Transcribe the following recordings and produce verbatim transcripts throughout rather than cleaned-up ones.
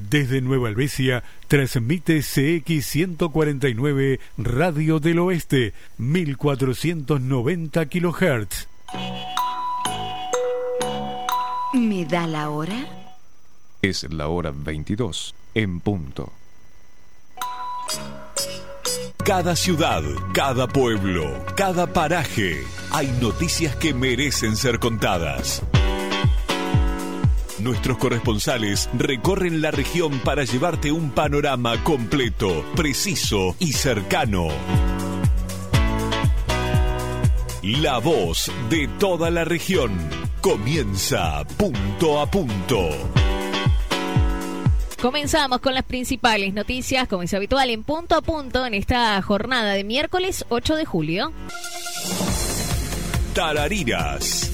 Desde Nueva Helvecia transmite C X ciento cuarenta y nueve Radio del Oeste, mil cuatrocientos noventa kilohertz. ¿Me da la hora? Es la hora veintidós, en punto. Cada ciudad, cada pueblo, cada paraje, hay noticias que merecen ser contadas. Nuestros corresponsales recorren la región para llevarte un panorama completo, preciso y cercano. La voz de toda la región comienza punto a punto. Comenzamos con las principales noticias, como es habitual, en punto a punto en esta jornada de miércoles ocho de julio. Tarariras.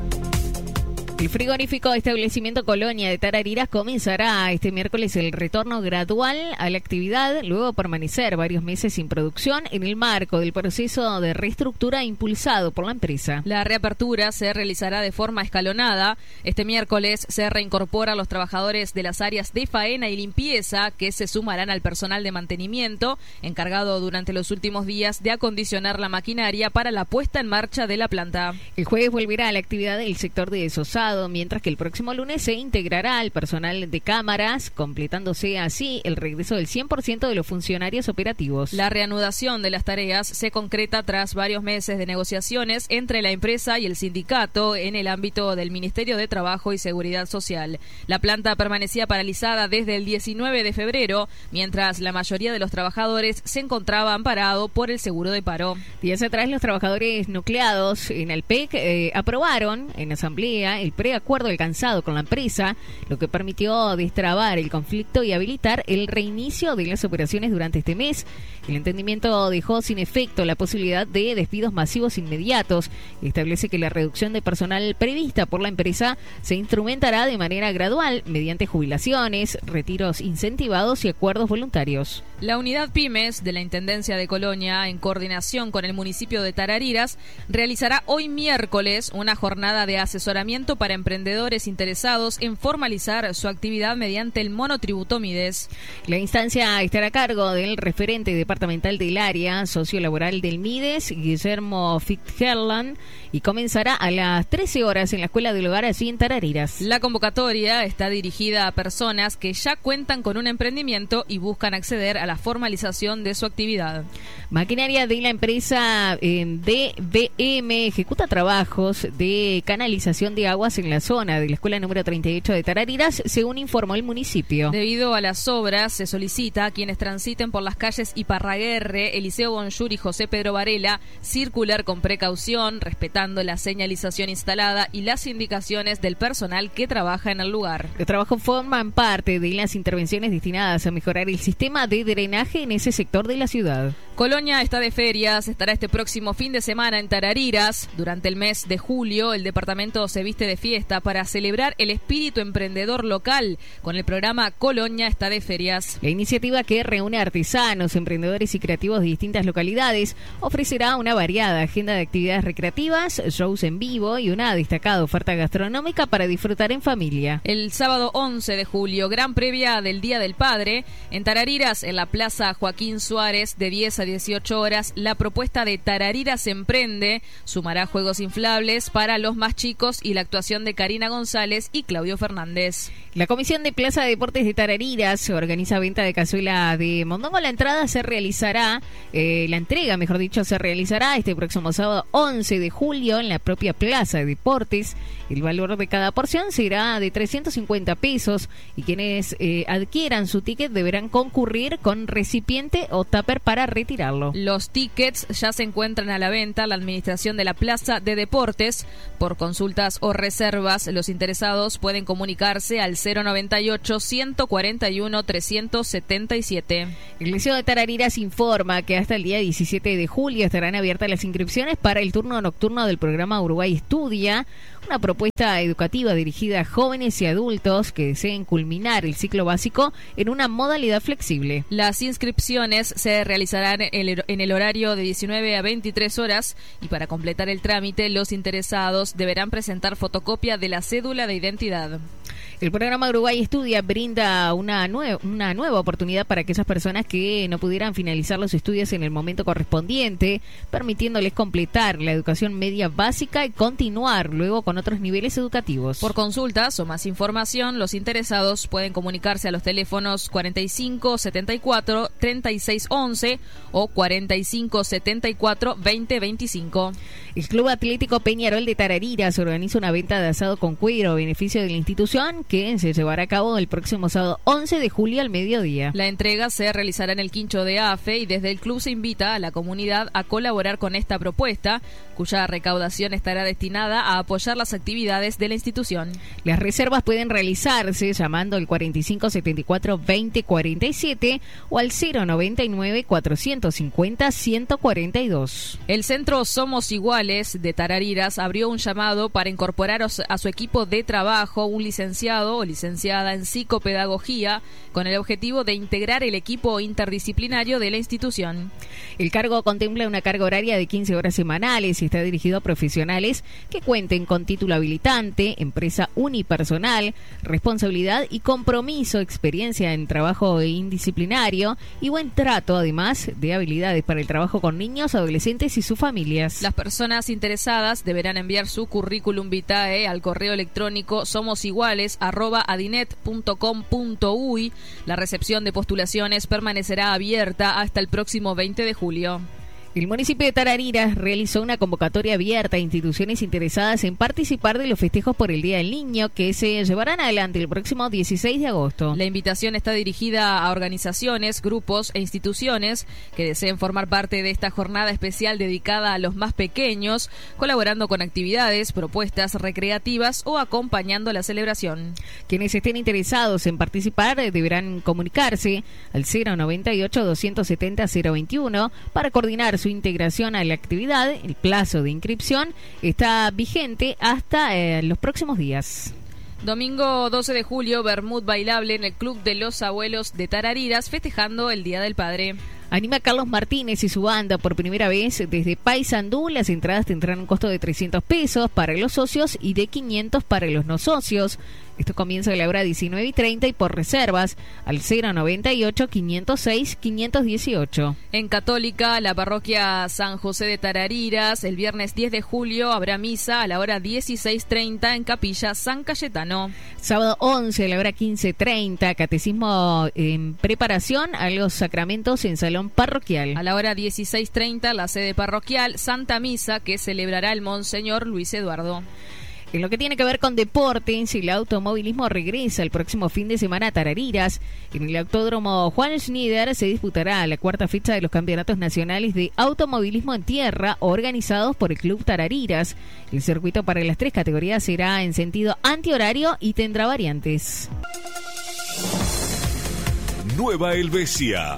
El frigorífico establecimiento Colonia de Tarariras comenzará este miércoles el retorno gradual a la actividad, luego de permanecer varios meses sin producción en el marco del proceso de reestructura impulsado por la empresa. La reapertura se realizará de forma escalonada. Este miércoles se reincorporan los trabajadores de las áreas de faena y limpieza que se sumarán al personal de mantenimiento encargado durante los últimos días de acondicionar la maquinaria para la puesta en marcha de la planta. El jueves volverá a la actividad del sector de desosado, mientras que el próximo lunes se integrará al personal de cámaras, completándose así el regreso del cien por ciento de los funcionarios operativos. La reanudación de las tareas se concreta tras varios meses de negociaciones entre la empresa y el sindicato en el ámbito del Ministerio de Trabajo y Seguridad Social. La planta permanecía paralizada desde el diecinueve de febrero, mientras la mayoría de los trabajadores se encontraba amparado por el seguro de paro. Días atrás, los trabajadores nucleados en Alpec eh, aprobaron en asamblea el preacuerdo alcanzado con la empresa, lo que permitió destrabar el conflicto y habilitar el reinicio de las operaciones durante este mes. El entendimiento dejó sin efecto la posibilidad de despidos masivos inmediatos y establece que la reducción de personal prevista por la empresa se instrumentará de manera gradual mediante jubilaciones, retiros incentivados y acuerdos voluntarios. La unidad Pymes de la Intendencia de Colonia, en coordinación con el municipio de Tarariras, realizará hoy miércoles una jornada de asesoramiento para emprendedores interesados en formalizar su actividad mediante el monotributo Mides. La instancia estará a cargo del referente departamental del área sociolaboral del Mides, Guillermo Fitzgerland, y comenzará a las trece horas en la Escuela del Hogar allí en Tarariras. La convocatoria está dirigida a personas que ya cuentan con un emprendimiento y buscan acceder a la formalización de su actividad. Maquinaria de la empresa eh, D B M ejecuta trabajos de canalización de aguas en la zona de la escuela número treinta y ocho de Tarariras, según informó el municipio. Debido a las obras, se solicita a quienes transiten por las calles Iparraguerre, Eliseo Bonjour y José Pedro Varela circular con precaución, respetando la señalización instalada y las indicaciones del personal que trabaja en el lugar. Los trabajos forman parte de las intervenciones destinadas a mejorar el sistema de drenaje en ese sector de la ciudad. Colonia está de ferias, estará este próximo fin de semana en Tarariras. Durante el mes de julio, el departamento se viste de fiesta para celebrar el espíritu emprendedor local con el programa Colonia está de ferias. La iniciativa, que reúne artesanos, emprendedores y creativos de distintas localidades, ofrecerá una variada agenda de actividades recreativas, shows en vivo y una destacada oferta gastronómica para disfrutar en familia. El sábado once de julio, gran previa del Día del Padre, en Tarariras, en la Plaza Joaquín Suárez, de diez a dieciocho horas, la propuesta de Tarariras Emprende sumará juegos inflables para los más chicos y la actuación de Karina González y Claudio Fernández. La Comisión de Plaza de Deportes de Tarariras organiza venta de cazuela de mondongo. La entrada se realizará, eh, la entrega, mejor dicho, se realizará este próximo sábado once de julio en la propia Plaza de Deportes. El valor de cada porción será de trescientos cincuenta pesos y quienes eh, adquieran su ticket deberán concurrir con recipiente o tupper para retirarlo. Los tickets ya se encuentran a la venta en la administración de la Plaza de Deportes. Por consultas o reservas, los interesados pueden comunicarse al cero noventa y ocho, ciento cuarenta y uno, trescientos setenta y siete. El Liceo de Tarariras informa que hasta el día diecisiete de julio estarán abiertas las inscripciones para el turno nocturno del programa Uruguay Estudia, una propuesta educativa dirigida a jóvenes y adultos que deseen culminar el ciclo básico en una modalidad flexible. Las inscripciones se realizarán en el horario de diecinueve a veintitrés horas y para completar el trámite los interesados deberán presentar fotocopia de la cédula de identidad. El programa Uruguay Estudia brinda una, nue- una nueva oportunidad para aquellas personas que no pudieran finalizar los estudios en el momento correspondiente, permitiéndoles completar la educación media básica y continuar luego con otros niveles educativos. Por consultas o más información, los interesados pueden comunicarse a los teléfonos cuarenta y cinco setenta y cuatro treinta y seis once o cuarenta y cinco setenta y cuatro veinte veinticinco. El Club Atlético Peñarol de Tarariras organiza una venta de asado con cuero a beneficio de la institución que se llevará a cabo el próximo sábado once de julio al mediodía. La entrega se realizará en el Quincho de Afe y desde el club se invita a la comunidad a colaborar con esta propuesta, cuya recaudación estará destinada a apoyar las actividades de la institución. Las reservas pueden realizarse llamando al cuarenta y cinco setenta y cuatro veinte cuarenta y siete o al cero noventa y nueve cuatrocientos cincuenta ciento cuarenta y dos. El Centro Somos Iguales de Tarariras abrió un llamado para incorporar a su equipo de trabajo un licenciado o licenciada en psicopedagogía con el objetivo de integrar el equipo interdisciplinario de la institución. El cargo contempla una carga horaria de quince horas semanales y está dirigido a profesionales que cuenten con título habilitante, empresa unipersonal, responsabilidad y compromiso, experiencia en trabajo indisciplinario y buen trato, además de habilidades para el trabajo con niños, adolescentes y sus familias. Las personas interesadas deberán enviar su currículum vitae al correo electrónico somosiguales arroba adinet punto com punto uy. La recepción de postulaciones permanecerá abierta hasta el próximo veinte de julio. El municipio de Tarariras realizó una convocatoria abierta a instituciones interesadas en participar de los festejos por el Día del Niño que se llevarán adelante el próximo dieciséis de agosto. La invitación está dirigida a organizaciones, grupos e instituciones que deseen formar parte de esta jornada especial dedicada a los más pequeños, colaborando con actividades, propuestas recreativas o acompañando la celebración. Quienes estén interesados en participar deberán comunicarse al cero noventa y ocho doscientos setenta cero veintiuno para coordinar su integración a la actividad. El plazo de inscripción está vigente hasta eh, los próximos días. Domingo doce de julio, Bermud bailable en el Club de los Abuelos de Tarariras, festejando el Día del Padre. Anima Carlos Martínez y su banda por primera vez desde Paysandú. Las entradas tendrán un costo de trescientos pesos para los socios y de quinientos para los no socios. Esto comienza a la hora diecinueve y treinta y por reservas al cero noventa y ocho quinientos seis quinientos dieciocho. En Católica, la parroquia San José de Tarariras, el viernes diez de julio habrá misa a la hora dieciséis treinta en Capilla San Cayetano. Sábado once a la hora quince treinta, catecismo en preparación a los sacramentos en salón parroquial. A la hora dieciséis treinta, la sede parroquial, Santa Misa, que celebrará el Monseñor Luis Eduardo. En lo que tiene que ver con deportes, el automovilismo regresa el próximo fin de semana a Tarariras. En el Autódromo Juan Schneider se disputará la cuarta fecha de los campeonatos nacionales de automovilismo en tierra organizados por el Club Tarariras. El circuito para las tres categorías será en sentido antihorario y tendrá variantes. Nueva Helvecia.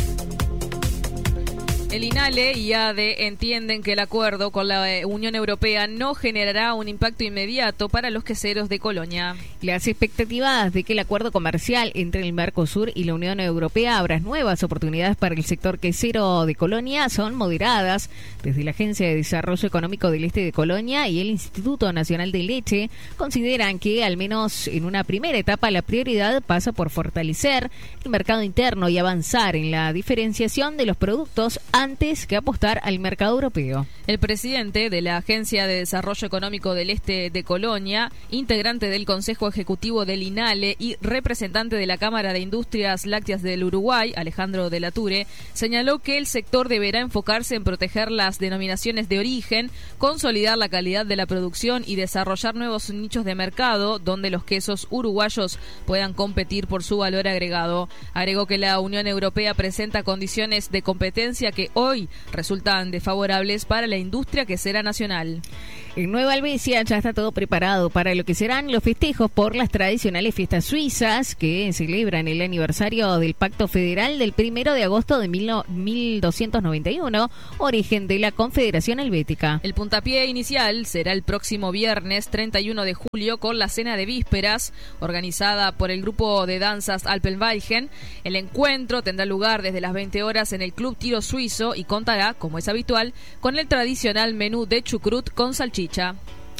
El INALE y A D E entienden que el acuerdo con la Unión Europea no generará un impacto inmediato para los queseros de Colonia. Las expectativas de que el acuerdo comercial entre el Mercosur y la Unión Europea abra nuevas oportunidades para el sector quesero de Colonia son moderadas. Desde la Agencia de Desarrollo Económico del Este de Colonia y el Instituto Nacional de Leche consideran que al menos en una primera etapa la prioridad pasa por fortalecer el mercado interno y avanzar en la diferenciación de los productos antes que apostar al mercado europeo. El presidente de la Agencia de Desarrollo Económico del Este de Colonia, integrante del Consejo Ejecutivo del INALE y representante de la Cámara de Industrias Lácteas del Uruguay, Alejandro de la Ture, señaló que el sector deberá enfocarse en proteger las denominaciones de origen, consolidar la calidad de la producción y desarrollar nuevos nichos de mercado donde los quesos uruguayos puedan competir por su valor agregado. Agregó que la Unión Europea presenta condiciones de competencia que hoy resultan desfavorables para la industria quesera nacional. En Nueva Helvecia ya está todo preparado para lo que serán los festejos por las tradicionales fiestas suizas que celebran el aniversario del Pacto Federal del primero de agosto de mil doscientos noventa y uno, origen de la Confederación Helvética. El puntapié inicial será el próximo viernes treinta y uno de julio con la cena de vísperas organizada por el grupo de danzas Alpenweichen. El encuentro tendrá lugar desde las veinte horas en el Club Tiro Suizo y contará, como es habitual, con el tradicional menú de chucrut con salchicha.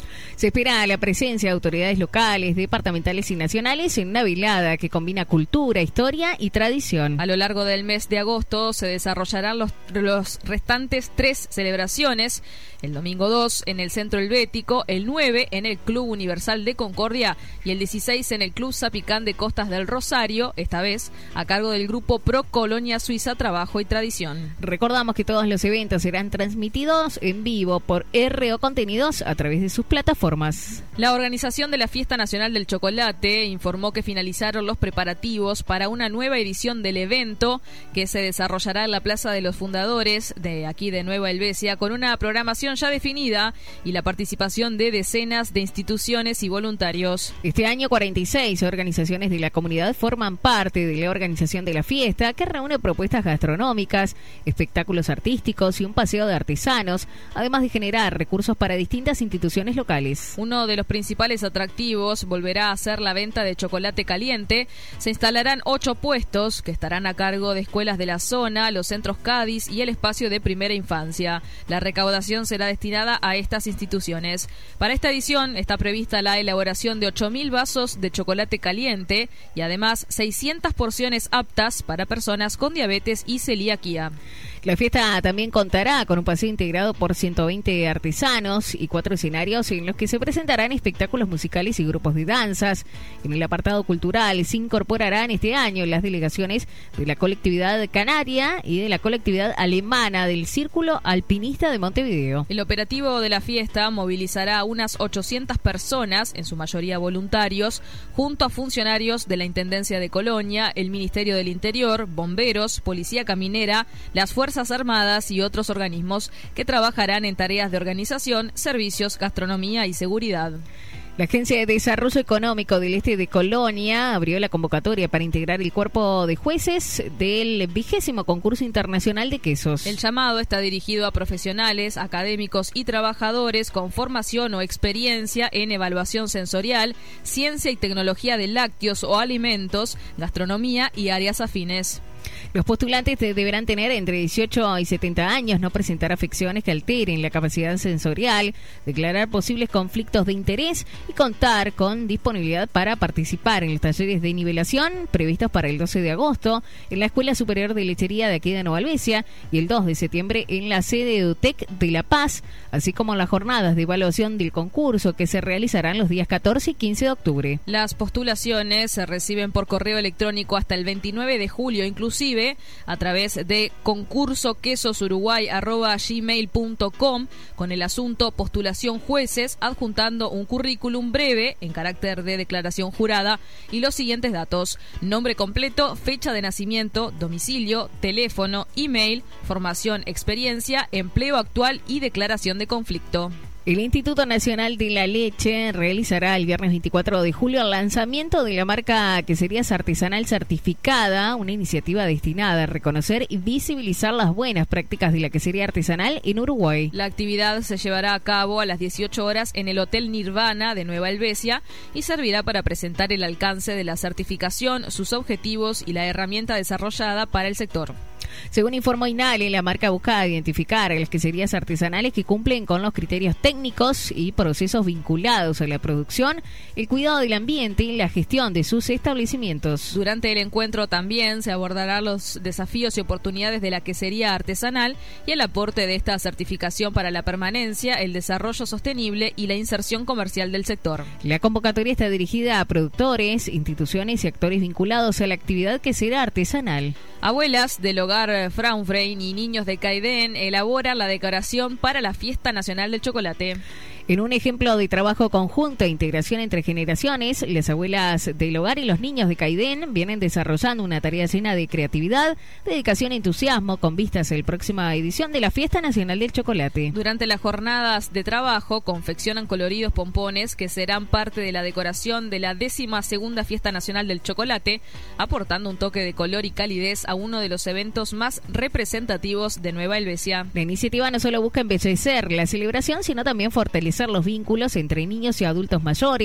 Se espera la presencia de autoridades locales, departamentales y nacionales en una velada que combina cultura, historia y tradición. A lo largo del mes de agosto se desarrollarán los, los restantes tres celebraciones. El domingo dos en el Centro Helvético, el nueve en el Club Universal de Concordia y el dieciséis en el Club Zapicán de Costas del Rosario, esta vez a cargo del grupo Pro Colonia Suiza Trabajo y Tradición. Recordamos que todos los eventos serán transmitidos en vivo por R O Contenidos a través de sus plataformas. La organización de la Fiesta Nacional del Chocolate informó que finalizaron los preparativos para una nueva edición del evento que se desarrollará en la Plaza de los Fundadores de aquí de Nueva Helvecia con una programación ya definida y la participación de decenas de instituciones y voluntarios. Este año cuarenta y seis organizaciones de la comunidad forman parte de la organización de la fiesta, que reúne propuestas gastronómicas, espectáculos artísticos y un paseo de artesanos, además de generar recursos para distintas instituciones locales. Uno de los principales atractivos volverá a ser la venta de chocolate caliente. Se instalarán ocho puestos que estarán a cargo de escuelas de la zona, los centros Cádiz y el espacio de primera infancia. La recaudación será destinada a estas instituciones. Para esta edición está prevista la elaboración de ocho mil vasos de chocolate caliente y además seiscientas porciones aptas para personas con diabetes y celiaquía. La fiesta también contará con un paseo integrado por ciento veinte artesanos y cuatro escenarios en los que se presentarán espectáculos musicales y grupos de danzas. En el apartado cultural se incorporarán este año las delegaciones de la colectividad canaria y de la colectividad alemana del Círculo Alpinista de Montevideo. El operativo de la fiesta movilizará a unas ochocientas personas, en su mayoría voluntarios, junto a funcionarios de la Intendencia de Colonia, el Ministerio del Interior, bomberos, Policía Caminera, las Fuerzas Armadas y otros organismos que trabajarán en tareas de organización, servicios, gastronomía y seguridad. La Agencia de Desarrollo Económico del Este de Colonia abrió la convocatoria para integrar el cuerpo de jueces del vigésimo concurso internacional de quesos. El llamado está dirigido a profesionales, académicos y trabajadores con formación o experiencia en evaluación sensorial, ciencia y tecnología de lácteos o alimentos, gastronomía y áreas afines. Los postulantes deberán tener entre dieciocho y setenta años, no presentar afecciones que alteren la capacidad sensorial, declarar posibles conflictos de interés y contar con disponibilidad para participar en los talleres de nivelación previstos para el doce de agosto en la Escuela Superior de Lechería de aquí de Nueva Helvecia y el dos de septiembre en la sede de UTEC de La Paz, así como en las jornadas de evaluación del concurso que se realizarán los días catorce y quince de octubre. Las postulaciones se reciben por correo electrónico hasta el veintinueve de julio, inclusive a través de concurso quesosuruguay arroba gmail punto com con el asunto postulación jueces, adjuntando un currículum breve en carácter de declaración jurada y los siguientes datos: nombre completo, fecha de nacimiento, domicilio, teléfono, email, formación, experiencia, empleo actual y declaración de conflicto. El Instituto Nacional de la Leche realizará el viernes veinticuatro de julio el lanzamiento de la marca Queserías Artesanal Certificada, una iniciativa destinada a reconocer y visibilizar las buenas prácticas de la quesería artesanal en Uruguay. La actividad se llevará a cabo a las dieciocho horas en el Hotel Nirvana de Nueva Helvecia y servirá para presentar el alcance de la certificación, sus objetivos y la herramienta desarrollada para el sector. Según informó INALE, la marca busca identificar a las queserías artesanales que cumplen con los criterios técnicos y procesos vinculados a la producción, el cuidado del ambiente y la gestión de sus establecimientos. Durante el encuentro también se abordarán los desafíos y oportunidades de la quesería artesanal y el aporte de esta certificación para la permanencia, el desarrollo sostenible y la inserción comercial del sector. La convocatoria está dirigida a productores, instituciones y actores vinculados a la actividad quesera artesanal. Abuelas del hogar Fraunfrein y niños de Caidén elaboran la decoración para la Fiesta Nacional del Chocolate. En un ejemplo de trabajo conjunto e integración entre generaciones, las abuelas del hogar y los niños de Caidén vienen desarrollando una tarea llena de creatividad, dedicación y entusiasmo con vistas a la próxima edición de la Fiesta Nacional del Chocolate. Durante las jornadas de trabajo confeccionan coloridos pompones que serán parte de la decoración de la décima segunda Fiesta Nacional del Chocolate, aportando un toque de color y calidez a uno de los eventos más representativos de Nueva Helvecia. La iniciativa no solo busca embellecer la celebración, sino también fortalecer los vínculos entre niños y adultos mayores,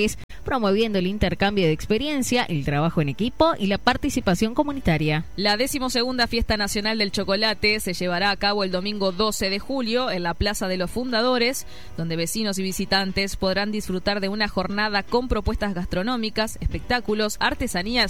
promoviendo el intercambio de experiencia, el trabajo en equipo y la participación comunitaria. La decimosegunda Fiesta Nacional del Chocolate se llevará a cabo el domingo doce de julio en la Plaza de los Fundadores, donde vecinos y visitantes podrán disfrutar de una jornada con propuestas gastronómicas, espectáculos, artesanías